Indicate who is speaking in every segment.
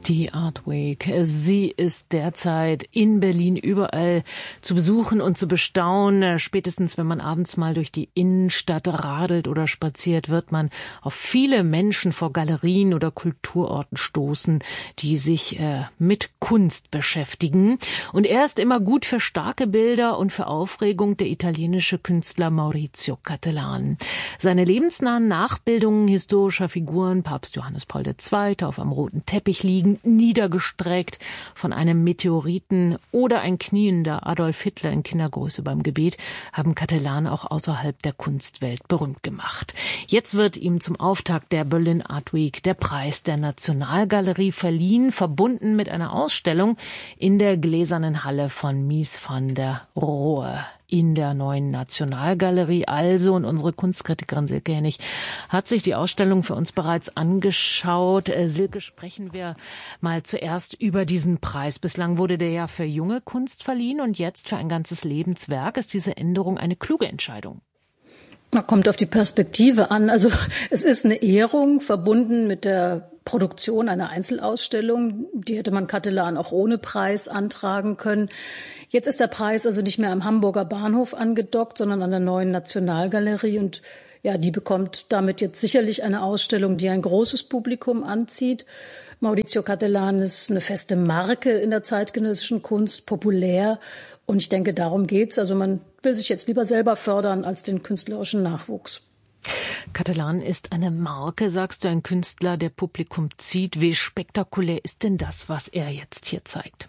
Speaker 1: Die Art Week. Sie ist derzeit in Berlin überall zu besuchen und zu bestaunen. Spätestens, wenn man abends mal durch die Innenstadt radelt oder spaziert, wird man auf viele Menschen vor Galerien oder Kulturorten stoßen, die sich mit Kunst beschäftigen. Und er ist immer gut für starke Bilder und für Aufregung, der italienische Künstler Maurizio Cattelan. Seine lebensnahen Nachbildungen historischer Figuren, Papst Johannes Paul II. Auf einem roten Teppich liegen, niedergestreckt von einem Meteoriten oder ein kniender Adolf Hitler in Kindergröße beim Gebet, haben Cattelan auch außerhalb der Kunstwelt berühmt gemacht. Jetzt wird ihm zum Auftakt der Berlin Art Week der Preis der Nationalgalerie verliehen, verbunden mit einer Ausstellung in der Gläsernen Halle von Mies van der Rohe. In der neuen Nationalgalerie also. Und unsere Kunstkritikerin Silke Hennig hat sich die Ausstellung für uns bereits angeschaut. Silke, sprechen wir mal zuerst über diesen Preis. Bislang wurde der ja für junge Kunst verliehen und jetzt für ein ganzes Lebenswerk. Ist diese Änderung eine kluge Entscheidung?
Speaker 2: Kommt auf die Perspektive an. Also es ist eine Ehrung verbunden mit der Produktion einer Einzelausstellung. Die hätte man Cattelan auch ohne Preis antragen können. Jetzt ist der Preis also nicht mehr am Hamburger Bahnhof angedockt, sondern an der neuen Nationalgalerie. Und ja, die bekommt damit jetzt sicherlich eine Ausstellung, die ein großes Publikum anzieht. Maurizio Cattelan ist eine feste Marke in der zeitgenössischen Kunst, populär. Und ich denke, darum geht's. Also man will sich jetzt lieber selber fördern als den künstlerischen Nachwuchs.
Speaker 1: Cattelan ist eine Marke, sagst du, ein Künstler, der Publikum zieht. Wie spektakulär ist denn das, was er jetzt hier zeigt?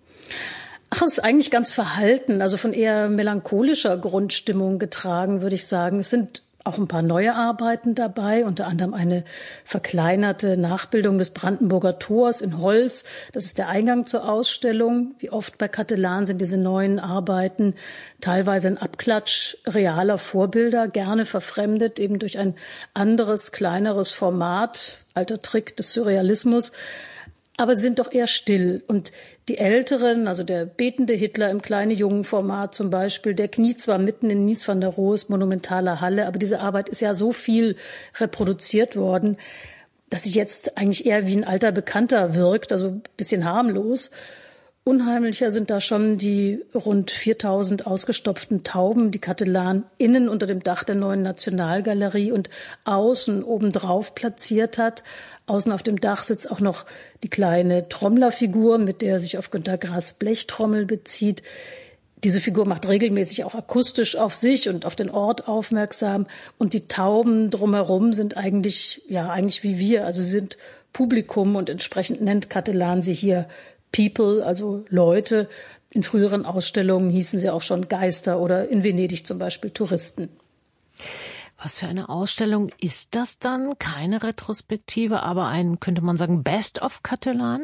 Speaker 2: Es ist eigentlich ganz verhalten, also von eher melancholischer Grundstimmung getragen, würde ich sagen. Es sind auch ein paar neue Arbeiten dabei, unter anderem eine verkleinerte Nachbildung des Brandenburger Tors in Holz. Das ist der Eingang zur Ausstellung. Wie oft bei Cattelan sind diese neuen Arbeiten teilweise ein Abklatsch realer Vorbilder, gerne verfremdet, eben durch ein anderes, kleineres Format, alter Trick des Surrealismus. Aber sie sind doch eher still. Und die Älteren, also der betende Hitler im Kleine-Jungen-Format zum Beispiel, der kniet zwar mitten in Mies van der Rohes monumentaler Halle, aber diese Arbeit ist ja so viel reproduziert worden, dass sie jetzt eigentlich eher wie ein alter Bekannter wirkt, also ein bisschen harmlos. Unheimlicher sind da schon die rund 4000 ausgestopften Tauben, die Cattelan innen unter dem Dach der neuen Nationalgalerie und außen obendrauf platziert hat. Außen auf dem Dach sitzt auch noch die kleine Trommlerfigur, mit der er sich auf Günter Grass Blechtrommel bezieht. Diese Figur macht regelmäßig auch akustisch auf sich und auf den Ort aufmerksam. Und die Tauben drumherum sind eigentlich wie wir. Also sie sind Publikum und entsprechend nennt Cattelan sie hier People, also Leute. In früheren Ausstellungen hießen sie auch schon Geister oder in Venedig zum Beispiel Touristen.
Speaker 1: Was für eine Ausstellung ist das dann? Keine Retrospektive, aber ein, könnte man sagen, Best of Cattelan?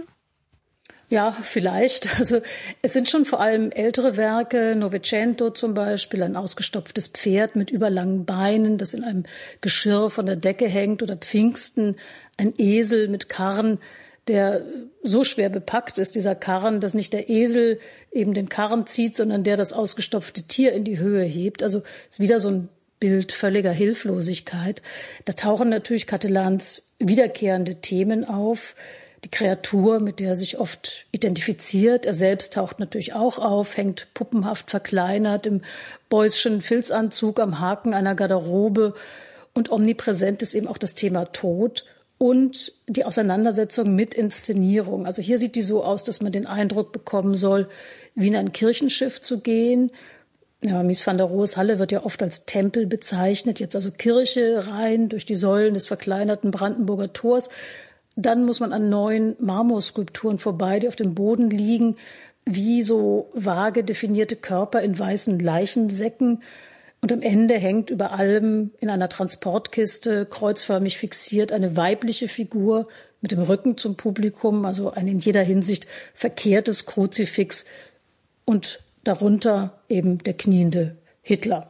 Speaker 2: Ja, vielleicht. Also es sind schon vor allem ältere Werke, Novecento zum Beispiel, ein ausgestopftes Pferd mit überlangen Beinen, das in einem Geschirr von der Decke hängt, oder Pfingsten, ein Esel mit Karren, der so schwer bepackt ist, dieser Karren, dass nicht der Esel eben den Karren zieht, sondern der das ausgestopfte Tier in die Höhe hebt. Also es ist wieder so ein Bild völliger Hilflosigkeit. Da tauchen natürlich Cattelans wiederkehrende Themen auf. Die Kreatur, mit der er sich oft identifiziert. Er selbst taucht natürlich auch auf, hängt puppenhaft verkleinert im Beuyschen Filzanzug am Haken einer Garderobe. Und omnipräsent ist eben auch das Thema Tod und die Auseinandersetzung mit Inszenierung. Also hier sieht die so aus, dass man den Eindruck bekommen soll, wie in ein Kirchenschiff zu gehen. Ja, Mies van der Rohes Halle wird ja oft als Tempel bezeichnet. Jetzt also Kirche rein durch die Säulen des verkleinerten Brandenburger Tors. Dann muss man an neuen Marmorskulpturen vorbei, die auf dem Boden liegen, wie so vage definierte Körper in weißen Leichensäcken. Und am Ende hängt über allem in einer Transportkiste kreuzförmig fixiert eine weibliche Figur mit dem Rücken zum Publikum, also ein in jeder Hinsicht verkehrtes Kruzifix und darunter eben der kniende Hitler.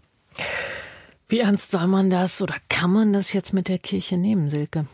Speaker 1: Wie ernst soll man das oder kann man das jetzt mit der Kirche nehmen, Silke?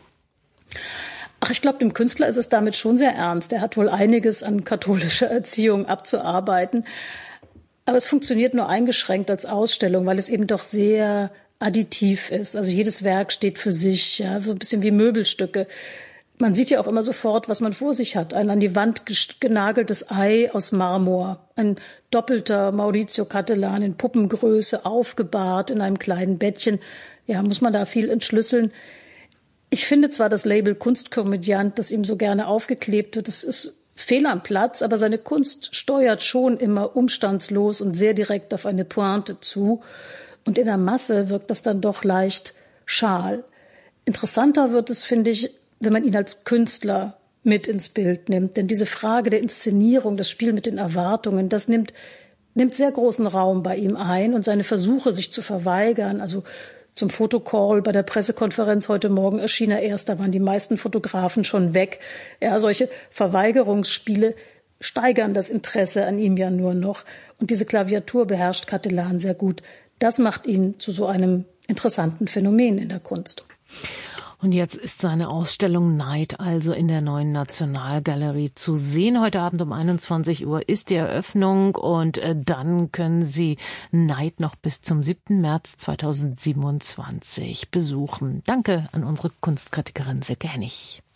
Speaker 2: Ich glaube, dem Künstler ist es damit schon sehr ernst. Er hat wohl einiges an katholischer Erziehung abzuarbeiten. Aber es funktioniert nur eingeschränkt als Ausstellung, weil es eben doch sehr additiv ist. Also jedes Werk steht für sich, ja, so ein bisschen wie Möbelstücke. man sieht ja auch immer sofort, was man vor sich hat. Ein an die Wand genageltes Ei aus Marmor, ein doppelter Maurizio Cattelan in Puppengröße, aufgebahrt in einem kleinen Bettchen. Ja, muss man da viel entschlüsseln. Ich finde zwar das Label Kunstkomödiant, das ihm so gerne aufgeklebt wird, das ist fehl am Platz, aber seine Kunst steuert schon immer umstandslos und sehr direkt auf eine Pointe zu. Und in der Masse wirkt das dann doch leicht schal. Interessanter wird es, finde ich, wenn man ihn als Künstler mit ins Bild nimmt. Denn diese Frage der Inszenierung, das Spiel mit den Erwartungen, das nimmt sehr großen Raum bei ihm ein. Und seine Versuche, sich zu verweigern, also zum Fotocall bei der Pressekonferenz heute Morgen erschien er erst, da waren die meisten Fotografen schon weg. Ja, solche Verweigerungsspiele steigern das Interesse an ihm ja nur noch. Und diese Klaviatur beherrscht Cattelan sehr gut. Das macht ihn zu so einem interessanten Phänomen in der Kunst.
Speaker 1: Und jetzt ist seine Ausstellung Night also in der Neuen Nationalgalerie zu sehen. Heute Abend um 21 Uhr ist die Eröffnung und dann können Sie Night noch bis zum 7. März 2027 besuchen. Danke an unsere Kunstkritikerin Silke Hennig.